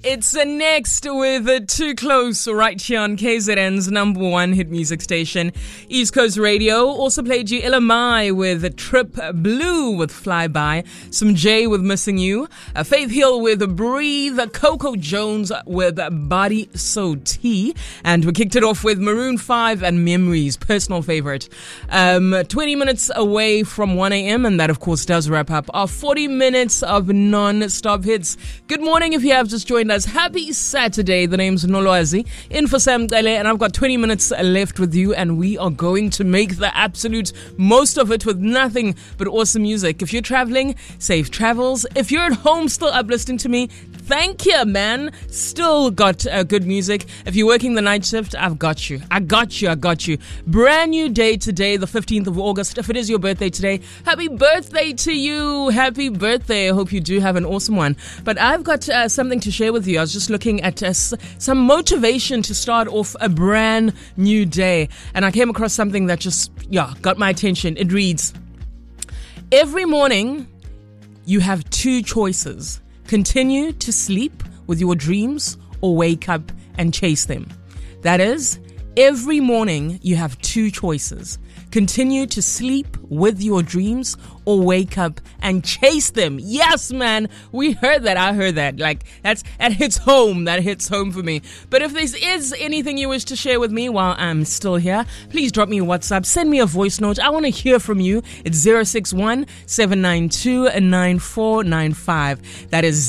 It's next with Too Close right here on KZN's number one hit music station, East Coast Radio. Also played you Ilamai with Trip, Blue with Flyby, some Jay with Missing You, Faith Hill with Breathe, Coco Jones with Body So Tea, and we kicked it off with Maroon 5 and Memories, personal favorite. 20 minutes away from 1 a.m. and that of course does wrap up our 40 minutes of non-stop hits. Good morning if you have just joined us. Happy Saturday. The name's Noloazi, in for Sam Gale, and I've got 20 minutes left with you, and we are going to make the absolute most of it with nothing but awesome music. If you're traveling, safe travels. If you're at home still up listening to me, thank you, man. Still got good music. If you're working the night shift, I've got you. I got you. Brand new day today, the 15th of August. If it is your birthday today, happy birthday to you. Happy birthday. I hope you do have an awesome one. But I've got something to share with you. I was just looking at some motivation to start off a brand new day. And I came across something that just, got my attention. It reads, every morning you have two choices. Continue to sleep with your dreams or wake up and chase them. That is, every morning you have two choices. Continue to sleep with your dreams or wake up and chase them. Yes, man. We heard that. I heard that. That hits home. That hits home for me. But if there is anything you wish to share with me while I'm still here, please drop me a WhatsApp. Send me a voice note. I want to hear from you. It's 061-792-9495. That is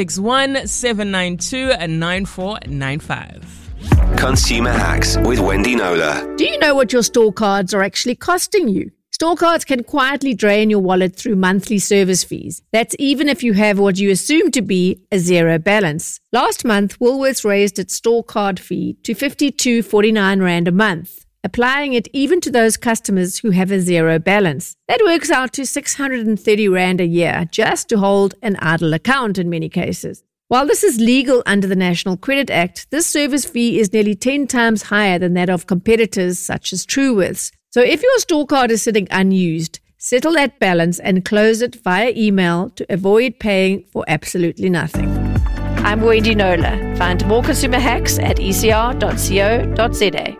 061-792-9495. Consumer Hacks with Wendy Knowler. Do you know what your store cards are actually costing you? Store cards can quietly drain your wallet through monthly service fees. That's even if you have what you assume to be a zero balance. Last month, Woolworths raised its store card fee to 52.49 Rand a month, applying it even to those customers who have a zero balance. That works out to 630 Rand a year just to hold an idle account in many cases. While this is legal under the National Credit Act, this service fee is nearly 10 times higher than that of competitors such as Truworths. So if your store card is sitting unused, settle that balance and close it via email to avoid paying for absolutely nothing. I'm Wendy Knowler. Find more consumer hacks at ecr.co.za.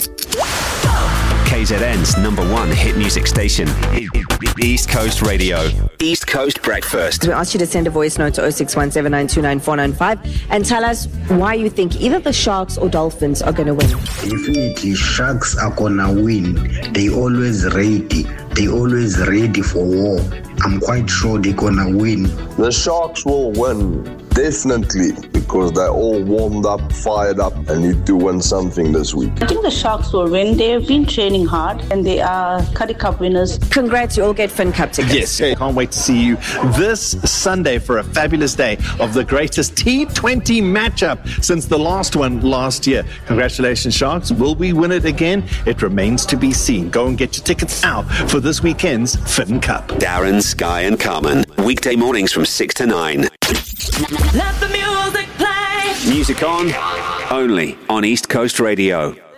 KZN's number one hit music station, East Coast Radio. East Coast Breakfast. We asked you to send a voice note to 061-792-9495 and tell us why you think either the Sharks or Dolphins are going to win. Definitely, Sharks are going to win. They always ready. They always ready for war. I'm quite sure they're going to win. The Sharks will win, definitely, because they're all warmed up, fired up, and need to win something this week. I think the Sharks will win. They have been training hard, and they are Currie Cup winners. Congrats, you all get Finn Cup tickets. Yes, can't wait to see you this Sunday for a fabulous day of the greatest T20 matchup since the last one last year. Congratulations, Sharks. Will we win it again? It remains to be seen. Go and get your tickets out for this weekend's Finn Cup. Darren, Sky and Carmen. Weekday mornings from 6 to 9. Let the music play. Music on, only on East Coast Radio.